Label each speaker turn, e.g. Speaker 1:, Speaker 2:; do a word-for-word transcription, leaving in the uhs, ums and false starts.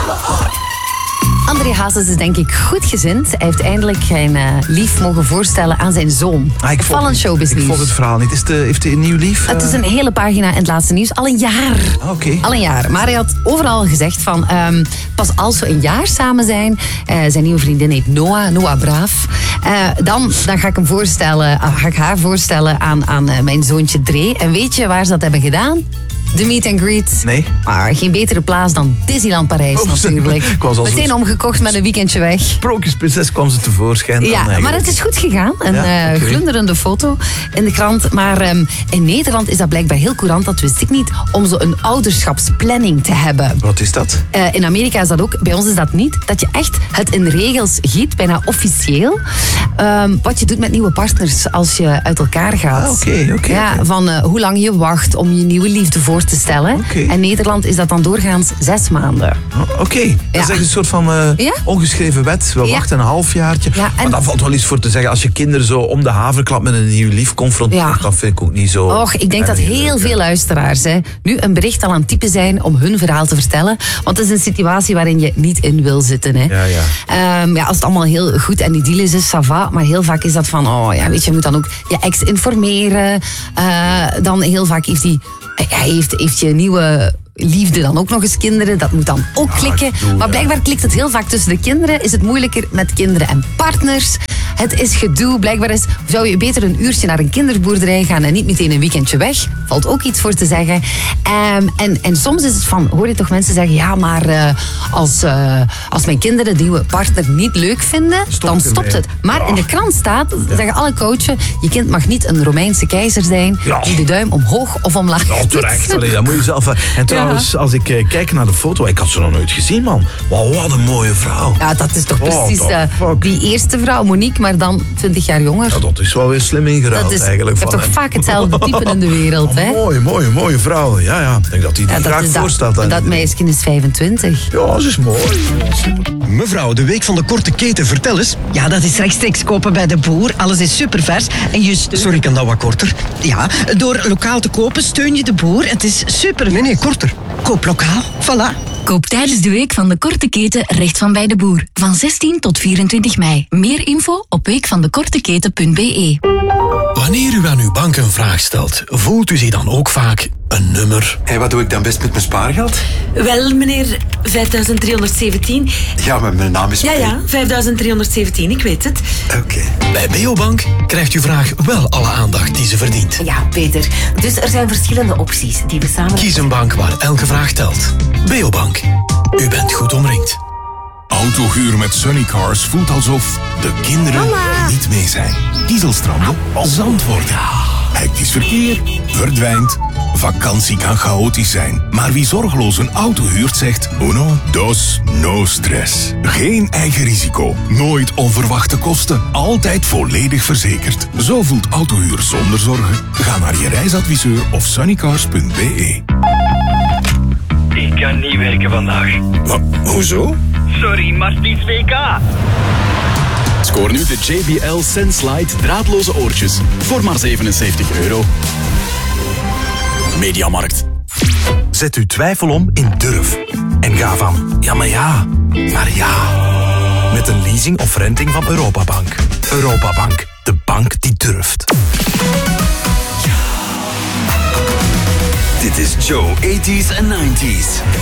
Speaker 1: André Hazes is denk ik goedgezind. Hij heeft eindelijk zijn uh, lief mogen voorstellen aan zijn zoon.
Speaker 2: Ah, ik
Speaker 1: Opvallend showbiznieuws.
Speaker 2: Ik volg het verhaal niet. Is de, heeft hij een nieuw lief? Uh...
Speaker 1: Het is een hele pagina in het laatste nieuws. Al een jaar.
Speaker 2: Oké. Okay.
Speaker 1: Al een jaar. Maar hij had overal gezegd van... Um, pas als we een jaar samen zijn... Uh, zijn nieuwe vriendin heet Noah. Noah Braaf. Uh, dan, dan ga ik hem voorstellen... Uh, ga ik haar voorstellen aan, aan uh, mijn zoontje Dre. En weet je waar ze dat hebben gedaan? De meet and greet.
Speaker 2: Nee.
Speaker 1: Maar geen betere plaats dan Disneyland Parijs, oh, natuurlijk.
Speaker 2: Ik was al
Speaker 1: meteen zo... omgekocht met een weekendje weg.
Speaker 2: Sprookjesprinses kwam ze tevoorschijn.
Speaker 1: Ja,
Speaker 2: dan
Speaker 1: maar het is goed gegaan. Een ja, okay. uh, glunderende foto in de krant. Maar um, in Nederland is dat blijkbaar heel courant, dat wist ik niet, om zo een ouderschapsplanning te hebben.
Speaker 2: Wat is dat?
Speaker 1: Uh, in Amerika is dat ook. Bij ons is dat niet. Dat je echt het in regels giet, bijna officieel. Um, wat je doet met nieuwe partners als je uit elkaar gaat.
Speaker 2: Ah, oké, okay, okay,
Speaker 1: ja,
Speaker 2: okay.
Speaker 1: Van uh, hoe lang je wacht om je nieuwe liefde voor te stellen.
Speaker 2: Okay.
Speaker 1: En Nederland is dat dan doorgaans zes maanden.
Speaker 2: Oh, Oké, okay. dat
Speaker 1: ja.
Speaker 2: is echt een soort van uh, ja? ongeschreven wet. We ja. wachten een halfjaartje. Ja, en... Maar daar valt wel iets voor te zeggen. Als je kinderen zo om de haverklap met een nieuw lief confronteert, ja. dat vind ik ook niet zo...
Speaker 1: Och, ik denk dat heel veel luisteraars hè, nu een bericht al aan het typen zijn om hun verhaal te vertellen. Want het is een situatie waarin je niet in wil zitten. Hè.
Speaker 2: Ja, ja.
Speaker 1: Um, ja, als het allemaal heel goed en idyllisch is, ça va. Maar heel vaak is dat van, oh ja, weet je, je moet dan ook je ex informeren. Uh, dan heel vaak heeft hij... Hij heeft, heeft je nieuwe liefde dan ook nog eens kinderen. Dat moet dan ook klikken. Ja, doe, maar blijkbaar klikt het heel vaak tussen de kinderen. Is het moeilijker met kinderen en partners. Het is gedoe. Blijkbaar is, zou je beter een uurtje naar een kinderboerderij gaan en niet meteen een weekendje weg. Valt ook iets voor te zeggen. Um, en, en soms is het van, hoor je toch mensen zeggen, ja, maar uh, als, uh, als mijn kinderen die nieuwe partner niet leuk vinden, Stop dan stopt ermee. het. Maar ja. in de krant staat, ja. zeggen alle coachen, je kind mag niet een Romeinse keizer zijn ja. die de duim omhoog of omlaag
Speaker 2: ja, terecht. Allee, dat moet je zelf... En trouwens, ja. als ik uh, kijk naar de foto, ik had ze nog nooit gezien, man. Wow, wat een mooie vrouw.
Speaker 1: Ja, dat is toch oh, precies uh, die eerste vrouw, Monique, maar dan twintig jaar jonger.
Speaker 2: Ja, dat is wel weer slim ingeruild is, eigenlijk.
Speaker 1: Je hebt toch hem. vaak hetzelfde type in de wereld, hè?
Speaker 2: Oh, mooie, mooie, mooie vrouw. Ja, ja. Ik denk dat hij die ja, graag voorstelt.
Speaker 1: Dat, dat meisje is vijfentwintig.
Speaker 2: Ja, ze is mooi.
Speaker 3: Mevrouw, de week van de korte keten, vertel eens.
Speaker 4: Ja, dat is rechtstreeks kopen bij de boer. Alles is supervers. En je steunt...
Speaker 3: Sorry, kan dat wat korter?
Speaker 4: Ja, door lokaal te kopen steun je de boer. Het is super...
Speaker 3: Nee, nee, korter.
Speaker 4: Koop lokaal. Voilà.
Speaker 5: Koop tijdens de week van de korte keten recht van bij de boer. Van zestien tot vierentwintig mei. Meer info op weekvandekorteketen punt b e.
Speaker 6: Wanneer u aan uw bank een vraag stelt, voelt u zich dan ook vaak een nummer?
Speaker 7: En hey, wat doe ik dan best met mijn spaargeld?
Speaker 8: Wel, meneer, vijfduizend driehonderdzeventien.
Speaker 7: Ja, maar mijn naam is...
Speaker 8: Ja, ja, vijfduizend driehonderdzeventien, ik weet het.
Speaker 7: Oké. Okay.
Speaker 6: Bij Beobank krijgt uw vraag wel alle aandacht die ze verdient.
Speaker 8: Ja, Peter. Dus er zijn verschillende opties die we samen...
Speaker 6: Kies een bank waar elke vraag telt. Beobank. U bent goed omringd.
Speaker 9: Autohuur met Sunnycars voelt alsof de kinderen Mama. niet mee zijn. Dieselstranden, zand worden. Hectisch verkeer verdwijnt. Vakantie kan chaotisch zijn. Maar wie zorgeloos een auto huurt zegt... Uno, dos, no stress. Geen eigen risico. Nooit onverwachte kosten. Altijd volledig verzekerd. Zo voelt autohuur zonder zorgen. Ga naar je reisadviseur of sunnycars punt b e.
Speaker 10: Ik kan niet werken vandaag.
Speaker 2: Maar, hoezo?
Speaker 10: Sorry, maar het is W K.
Speaker 11: Scoor nu de J B L Senslite draadloze oortjes voor maar zevenenzeventig euro. Mediamarkt.
Speaker 12: Zet uw twijfel om in durf. En ga van ja, maar ja, maar ja. Met een leasing of renting van Europabank. Europabank, de bank die durft.
Speaker 13: Dit is Joe, tachtiger en negentiger.